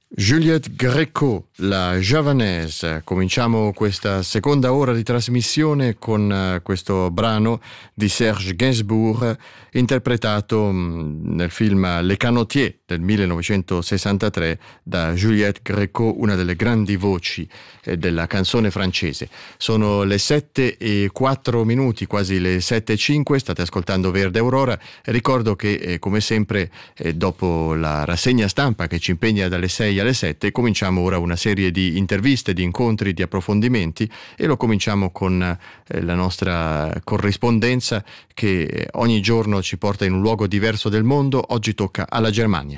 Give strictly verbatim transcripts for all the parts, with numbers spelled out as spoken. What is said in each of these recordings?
Juliette Gréco, la Javanaise. Cominciamo questa seconda ora di trasmissione con uh, questo brano di Serge Gainsbourg interpretato mh, nel film Les Canotiers del millenovecentosessantatré da Juliette Gréco, una delle grandi voci eh, della canzone francese. Sono le sette e quattro minuti, quasi le sette e cinque, state ascoltando Verde Aurora. Ricordo che eh, come sempre eh, dopo la rassegna stampa che ci impegna dalle sei alle sette, cominciamo ora una serie di interviste, di incontri, di approfondimenti, e lo cominciamo con eh, la nostra corrispondenza che ogni giorno ci porta in un luogo diverso del mondo. Oggi tocca alla Germania.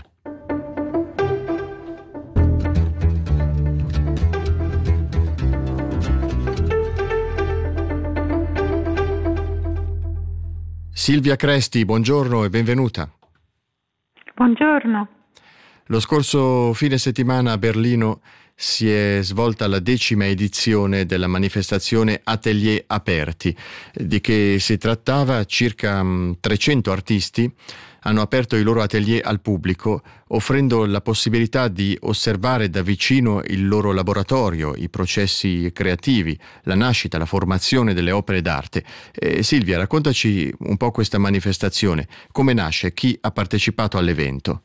Silvia Cresti, buongiorno e benvenuta. Buongiorno. Lo scorso fine settimana a Berlino si è svolta la decima edizione della manifestazione Atelier Aperti. Di che si trattava? Circa trecento artisti hanno aperto i loro atelier al pubblico, offrendo la possibilità di osservare da vicino il loro laboratorio, i processi creativi, la nascita, la formazione delle opere d'arte. Eh, Silvia, raccontaci un po' questa manifestazione. Come nasce? Chi ha partecipato all'evento?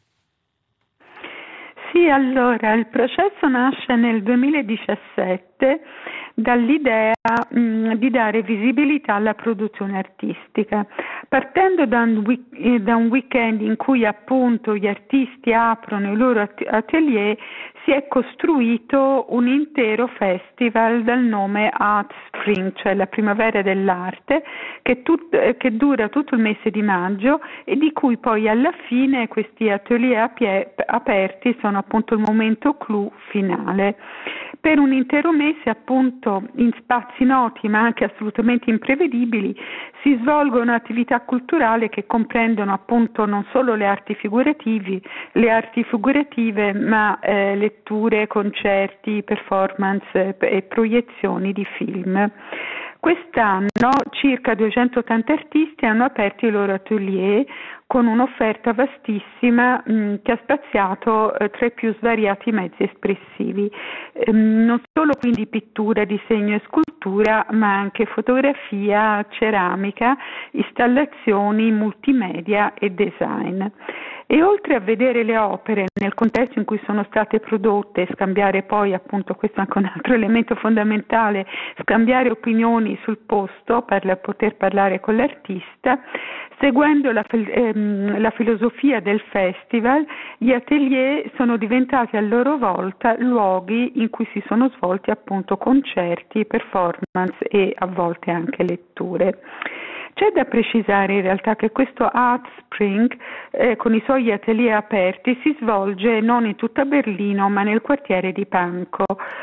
Sì, allora, il processo nasce nel duemiladiciassette dall'idea mh, di dare visibilità alla produzione artistica, partendo da un, week- da un weekend in cui appunto gli artisti aprono i loro at- atelier. Si è costruito un intero festival dal nome Art Spring, cioè la primavera dell'arte, che, tut- che dura tutto il mese di maggio e di cui poi alla fine questi atelier apie- aperti sono appunto il momento clou finale. Per un intero mese, appunto, in spazi noti ma anche assolutamente imprevedibili, si svolgono attività culturali che comprendono appunto non solo le arti figurativi, le arti figurative, ma eh, letture, concerti, performance e proiezioni di film. Quest'anno circa duecentottanta artisti hanno aperto i loro atelier con un'offerta vastissima mh, che ha spaziato eh, tra i più svariati mezzi espressivi, ehm, non solo quindi pittura, disegno e scultura, ma anche fotografia, ceramica, installazioni, multimedia e design. E oltre a vedere le opere nel contesto in cui sono state prodotte e scambiare poi, appunto, questo è anche un altro elemento fondamentale, scambiare opinioni sul posto per poter parlare con l'artista, seguendo la, ehm, la filosofia del festival, gli atelier sono diventati a loro volta luoghi in cui si sono svolti appunto concerti, performance e a volte anche letture. C'è da precisare in realtà che questo Art Spring eh, con i suoi atelier aperti si svolge non in tutta Berlino ma nel quartiere di Pankow.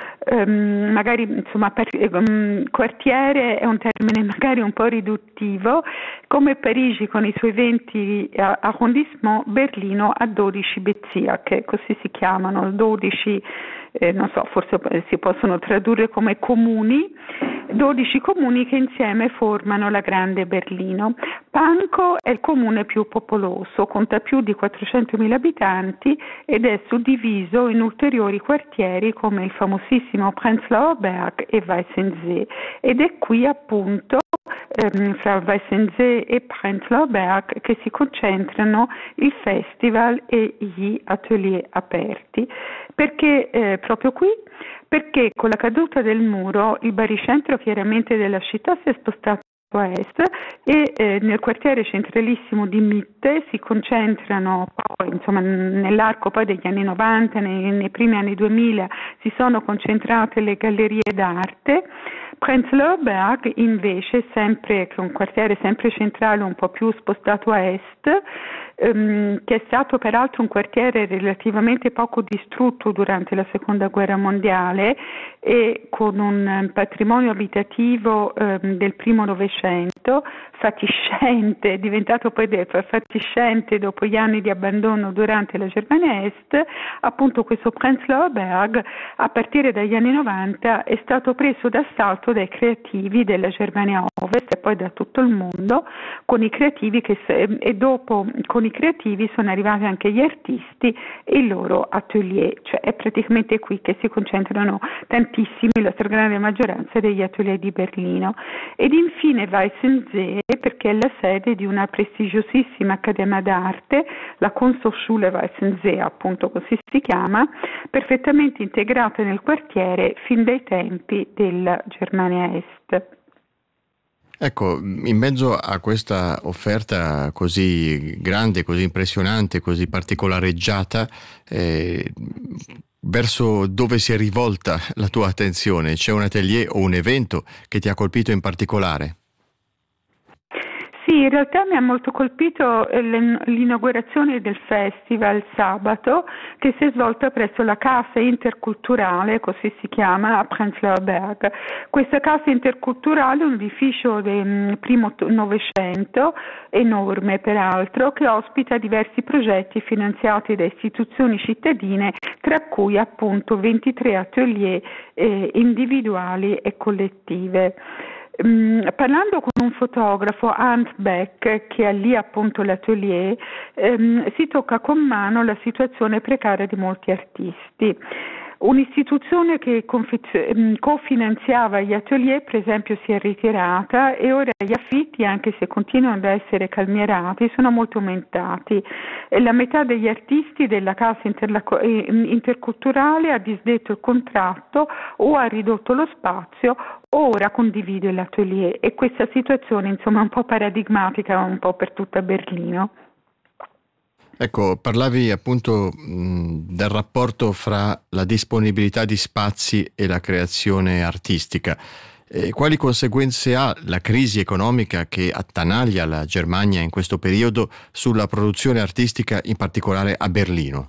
Um, magari insomma per, um, quartiere è un termine magari un po' riduttivo, come Parigi con i suoi venti uh, arrondissement, Berlino ha dodici Bezirke, così si chiamano, dodici eh, non so, forse si possono tradurre come comuni, dodici comuni che insieme formano la grande Berlino. Pankow è il comune più popoloso, conta più di quattrocentomila abitanti ed è suddiviso in ulteriori quartieri come il famosissimo Prenzlauer Berg e Weißensee, ed è qui appunto ehm, fra Weißensee e Prenzlauer Berg che si concentrano il festival e gli atelier aperti. Perché eh, proprio qui? Perché con la caduta del muro il baricentro chiaramente della città si è spostato a est e eh, nel quartiere centralissimo di Mitte si concentrano poi, insomma, nell'arco poi degli anni novanta, nei, nei primi anni duemila si sono concentrate le gallerie d'arte. Prenzlauer Berg invece, sempre che è un quartiere sempre centrale, un po' più spostato a est, ehm, che è stato peraltro un quartiere relativamente poco distrutto durante la seconda guerra mondiale e con un patrimonio abitativo ehm, del primo novecento fatiscente, diventato poi fatiscente dopo gli anni di abbandono durante la Germania Est. Appunto questo Prenzlauer Berg a partire dagli anni novanta è stato preso d'assalto dai creativi della Germania Ovest e poi da tutto il mondo, con i creativi che e dopo con i creativi sono arrivati anche gli artisti e i loro atelier, cioè è praticamente qui che si concentrano tantissimi, la stragrande maggioranza degli atelier di Berlino. Ed infine Weißensee, perché è la sede di una prestigiosissima accademia d'arte, la Kunsthochschule Weißensee, appunto così si chiama, perfettamente integrata nel quartiere fin dai tempi della Germania Est. Ecco, in mezzo a questa offerta così grande, così impressionante, così particolareggiata, eh, verso dove si è rivolta la tua attenzione? C'è un atelier o un evento che ti ha colpito in particolare? Sì, in realtà mi ha molto colpito l'inaugurazione del festival sabato, che si è svolta presso la Casa Interculturale, così si chiama, a Prenzlauer Berg. Questa Casa Interculturale è un edificio del primo Novecento, enorme peraltro, che ospita diversi progetti finanziati da istituzioni cittadine, tra cui appunto ventitré atelier eh, individuali e collettive. Um, parlando con un fotografo, Hans Beck, che ha lì appunto l'atelier, um, si tocca con mano la situazione precaria di molti artisti. Un'istituzione che cofinanziava gli atelier, per esempio, si è ritirata e ora gli affitti, anche se continuano ad essere calmierati, sono molto aumentati. E la metà degli artisti della casa interculturale ha disdetto il contratto o ha ridotto lo spazio o ora condivide l'atelier, e questa situazione insomma è un po' paradigmatica un po' per tutta Berlino. Ecco, parlavi appunto mh, del rapporto fra la disponibilità di spazi e la creazione artistica. Eh, quali conseguenze ha la crisi economica che attanaglia la Germania in questo periodo sulla produzione artistica, in particolare a Berlino?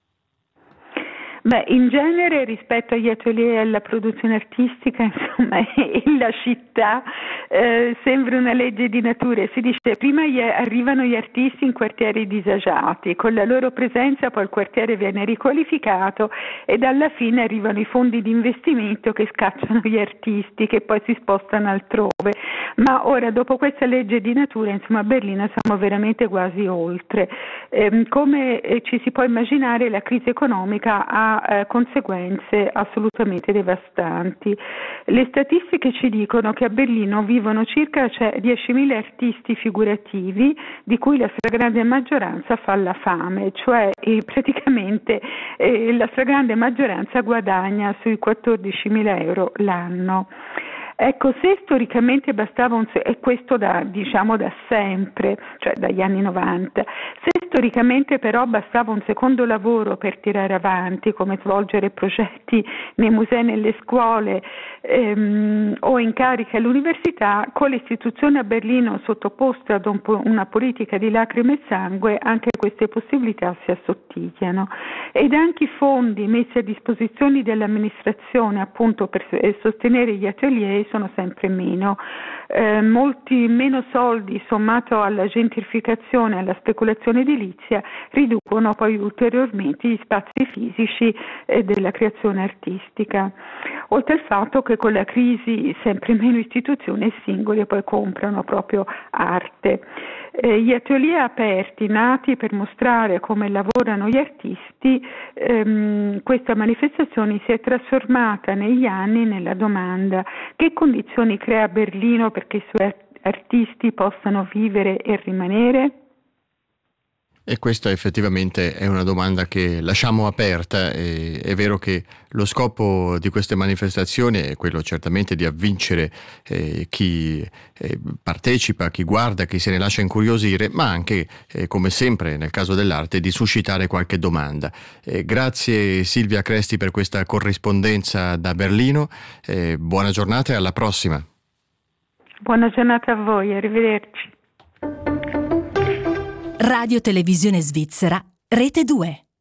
Beh, in genere rispetto agli atelier e alla produzione artistica, insomma, la città eh, sembra una legge di natura. Si dice prima gli, arrivano gli artisti in quartieri disagiati, con la loro presenza poi il quartiere viene riqualificato ed alla fine arrivano i fondi di investimento che scacciano gli artisti che poi si spostano altrove. Ma ora, dopo questa legge di natura, insomma, a Berlino siamo veramente quasi oltre. Eh, come eh, ci si può immaginare, la crisi economica ha Eh, conseguenze assolutamente devastanti. Le statistiche ci dicono che a Berlino vivono circa cioè, diecimila artisti figurativi, di cui la stragrande maggioranza fa la fame, cioè eh, praticamente eh, la stragrande maggioranza guadagna sui quattordicimila euro l'anno. Ecco, se storicamente bastava un e questo da diciamo da sempre, cioè dagli anni novanta, se storicamente però bastava un secondo lavoro per tirare avanti, come svolgere progetti nei musei, nelle scuole ehm, o incarichi all'università, con l'istituzione a Berlino sottoposta ad un po- una politica di lacrime e sangue, anche queste possibilità si assottigliano. Ed anche i fondi messi a disposizione dell'amministrazione appunto per sostenere gli atelier sono sempre meno, eh, molti meno soldi sommato alla gentrificazione e alla speculazione edilizia riducono poi ulteriormente gli spazi fisici eh, della creazione artistica, oltre al fatto che con la crisi sempre meno istituzioni e singoli poi comprano proprio arte. Eh, gli atelier aperti, nati per mostrare come lavorano gli artisti, ehm, questa manifestazione si è trasformata negli anni nella domanda: che condizioni crea Berlino perché i suoi artisti possano vivere e rimanere? E questa effettivamente è una domanda che lasciamo aperta. E è vero che lo scopo di queste manifestazioni è quello certamente di avvincere eh, chi eh, partecipa, chi guarda, chi se ne lascia incuriosire, ma anche, eh, come sempre nel caso dell'arte, di suscitare qualche domanda. Eh, grazie Silvia Cresti per questa corrispondenza da Berlino, eh, buona giornata e alla prossima. Buona giornata a voi, arrivederci. Radio Televisione Svizzera, Rete due.